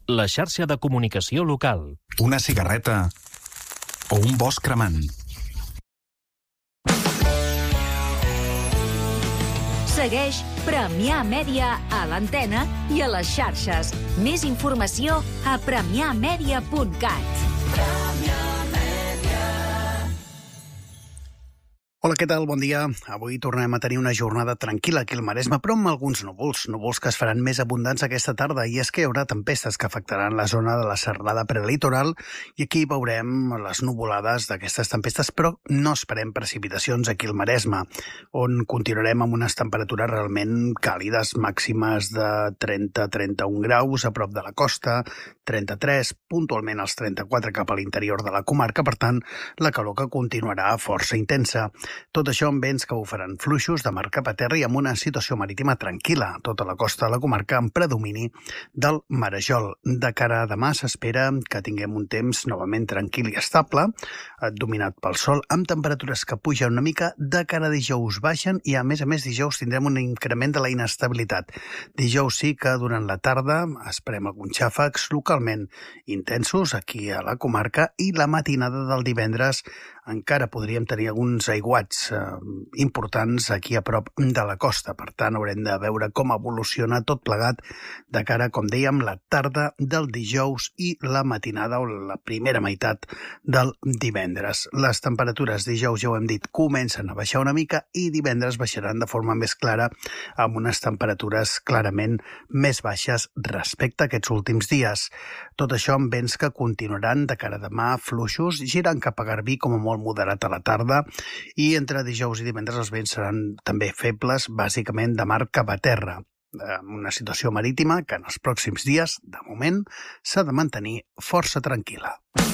la xarxa de comunicació local. Una cigarreta o un bosc cremant. Segueix Premià Mèdia a l'antena i a les xarxes. Més informació a premiamedia.cat. Hola, què tal? Bon dia. Avui tornem a tenir una jornada tranquil·la aquí al Maresme, però amb alguns núvols que es faran més abundants aquesta tarda, i és que hi haurà tempestes que afectaran la zona de la serralada prelitoral, i aquí veurem les nuvolades d'aquestes tempestes, però no esperem precipitacions aquí al Maresme, on continuarem amb unes temperatures realment càlides, màximes de 30-31 graus a prop de la costa, 33, puntualment als 34 cap a l'interior de la comarca. Per tant, la calor que continuarà força intensa. Tot això amb vents que bufaran fluixos de mar cap a terra i amb una situació marítima tranquil·la a tota la costa de la comarca, amb predomini del marejol. De cara a demà s'espera que tinguem un temps novament tranquil i estable, dominat pel sol, amb temperatures que pugen una mica. De cara a dijous baixen i, a més, dijous tindrem un increment de la inestabilitat. Dijous sí que durant la tarda esperem alguns xàfecs localment intensos aquí a la comarca, i la matinada del divendres encara podríem tenir alguns aiguats importants aquí a prop de la costa. Per tant, haurem de veure com evoluciona tot plegat de cara, com dèiem, la tarda del dijous i la matinada o la primera meitat del divendres. Les temperatures dijous, ja ho hem dit, comencen a baixar una mica i divendres baixaran de forma més clara, amb unes temperatures clarament més baixes respecte a aquests últims dies. Tot això amb vents que continuaran de cara a demà fluixos, girant cap a Garbí com a molt moderat a la tarda, i entre dijous i divendres els vents seran també febles, bàsicament de mar cap a terra. Una situació marítima que en els pròxims dies, de moment, s'ha de mantenir força tranquil·la.